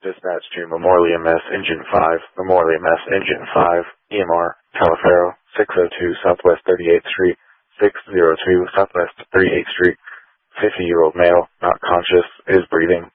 Dispatch to Memorial EMS Engine 5, Memorial EMS Engine 5, EMR, Califerro, 602 Southwest 38th Street, 602 Southwest 38th Street, 50-year-old male, not conscious, is breathing.